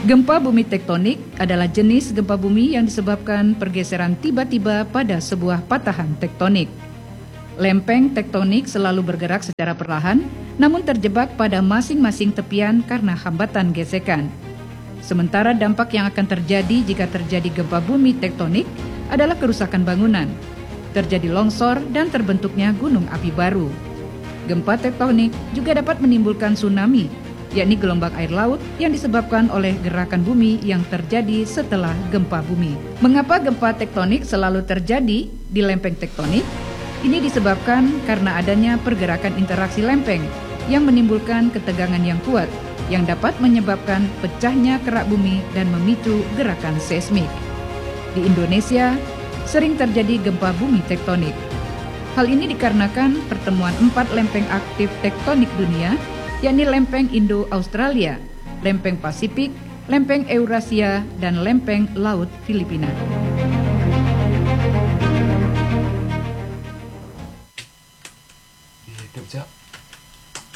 Gempa bumi tektonik adalah jenis gempa bumi yang disebabkan pergeseran tiba-tiba pada sebuah patahan tektonik. Lempeng tektonik selalu bergerak secara perlahan, namun terjebak pada masing-masing tepian karena hambatan gesekan. Sementara dampak yang akan terjadi jika terjadi gempa bumi tektonik adalah kerusakan bangunan, terjadi longsor dan terbentuknya gunung api baru. Gempa tektonik juga dapat menimbulkan tsunami, yakni gelombang air laut yang disebabkan oleh gerakan bumi yang terjadi setelah gempa bumi. Mengapa gempa tektonik selalu terjadi di lempeng tektonik? Ini disebabkan karena adanya pergerakan interaksi lempeng yang menimbulkan ketegangan yang kuat yang dapat menyebabkan pecahnya kerak bumi dan memicu gerakan seismik. Di Indonesia, sering terjadi gempa bumi tektonik. Hal ini dikarenakan pertemuan 4 lempeng aktif tektonik dunia, yakni lempeng Indo-Australia, lempeng Pasifik, lempeng Eurasia, dan lempeng Laut Filipina. Hidup, Cak.